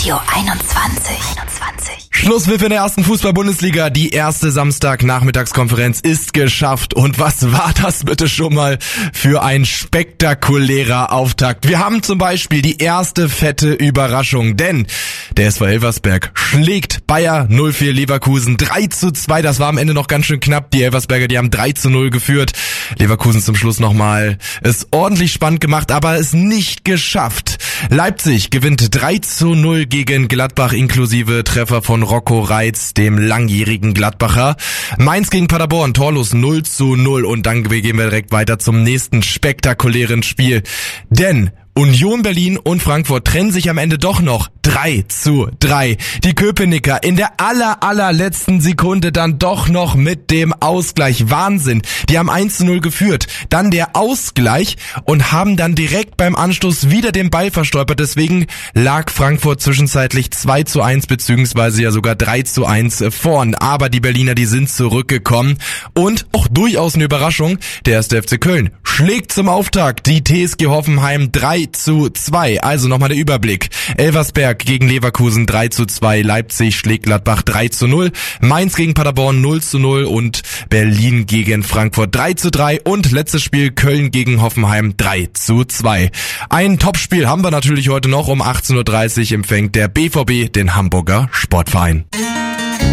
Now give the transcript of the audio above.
Radio 21. Schlusspfiff in der ersten Fußball-Bundesliga. Die erste Samstagnachmittagskonferenz ist geschafft. Und was war das bitte schon mal für ein spektakulärer Auftakt? Wir haben zum Beispiel die erste fette Überraschung, denn der SV Elversberg schlägt Bayer 04 Leverkusen 3:2. Das war am Ende noch ganz schön knapp. Die Elversberger, die haben 3:0 geführt. Leverkusen zum Schluss nochmal es ordentlich spannend gemacht, aber es nicht geschafft. Leipzig gewinnt 3:0 gegen Gladbach inklusive Treffer von Rocco Reitz, dem langjährigen Gladbacher. Mainz gegen Paderborn, torlos 0:0 und dann gehen wir direkt weiter zum nächsten spektakulären Spiel. Denn Union Berlin und Frankfurt trennen sich am Ende doch noch 3:3. Die Köpenicker in der allerletzten Sekunde dann doch noch mit dem Ausgleich. Wahnsinn. Die haben 1:0 geführt. Dann der Ausgleich und haben dann direkt beim Anstoß wieder den Ball verstolpert. Deswegen lag Frankfurt zwischenzeitlich 2:1 beziehungsweise ja sogar 3:1 vorn. Aber die Berliner, die sind zurückgekommen. Und auch durchaus eine Überraschung, der 1. FC Köln schlägt zum Auftakt die TSG Hoffenheim 3:2. Also nochmal der Überblick. Elversberg gegen Leverkusen 3:2. Leipzig schlägt Gladbach 3:0. Mainz gegen Paderborn 0:0 und Berlin gegen Frankfurt 3:3. Und letztes Spiel Köln gegen Hoffenheim 3:2. Ein Topspiel haben wir natürlich heute noch. Um 18:30 Uhr empfängt der BVB den Hamburger Sportverein.